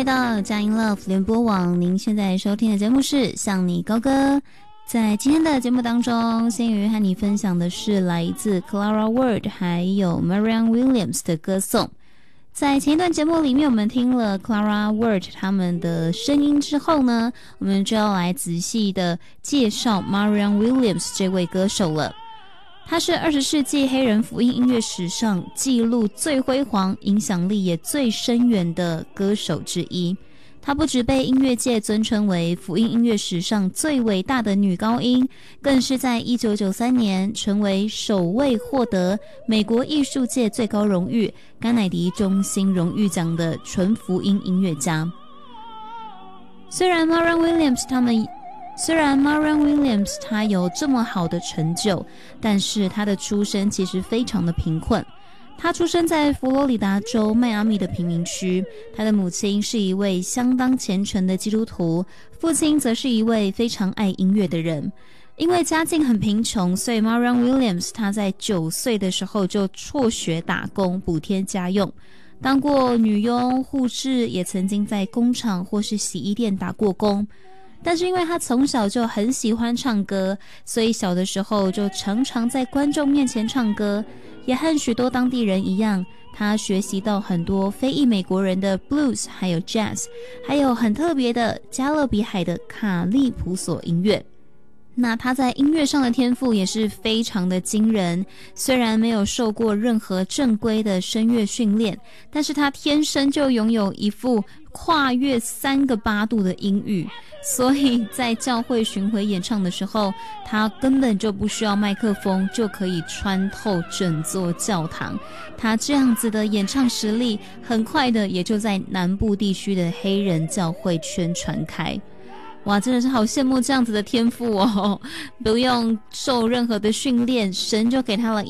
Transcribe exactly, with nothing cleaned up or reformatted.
回到佳音 Love 联播网，您现在收听的节目是向你高歌。在今天的节目当中，先宇和你分享的是来自 Clara Ward 还有 Marianne Williams 的歌颂。在前一段节目里面，我们听了 Clara Ward 他们的声音之后呢，我们就要来仔细的介绍 Marianne Williams 这位歌手了。他是二十世纪黑人福音音乐史上记录最辉煌、影响力也最深远的歌手之一。她不只被音乐界尊称为福音音乐史上最伟大的女高音，更是在一九九三年成为首位获得美国艺术界最高荣誉甘乃迪中心荣誉奖的纯福音音乐家。虽然 Marianne Williams 他们虽然 Marianne Williams 她有这么好的成就，但是她的出身其实非常的贫困。她出生在佛罗里达州迈阿密的贫民区，她的母亲是一位相当虔诚的基督徒，父亲则是一位非常爱音乐的人。因为家境很贫穷，所以 Marianne Williams 她在九岁的时候就辍学打工补贴家用，当过女佣、护士，也曾经在工厂或是洗衣店打过工。但是因为他从小就很喜欢唱歌，所以小的时候就常常在观众面前唱歌，也和许多当地人一样，他学习到很多非裔美国人的 blues 还有 jazz， 还有很特别的加勒比海的卡利普索音乐。那他在音乐上的天赋也是非常的惊人，虽然没有受过任何正规的声乐训练，但是他天生就拥有一副跨越三个八度的音域，所以在教会巡回演唱的时候，他根本就不需要麦克风就可以穿透整座教堂。他这样子的演唱实力，很快的也就在南部地区的黑人教会圈传开。哇，真的是好羡慕这样子的天赋哦！不用受任何的训练，神就给他了